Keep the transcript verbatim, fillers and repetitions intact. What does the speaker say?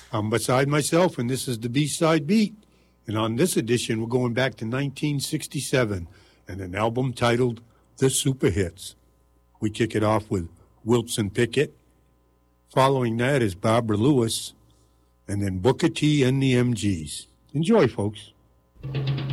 I'm Beside Myself, and this is the B-Side Beat. And on this edition, we're going back to nineteen sixty-seven and an album titled The Super Hits. We kick it off with Wilson Pickett. Following that is Barbara Lewis, and then Booker T and the M Gs. Enjoy, folks.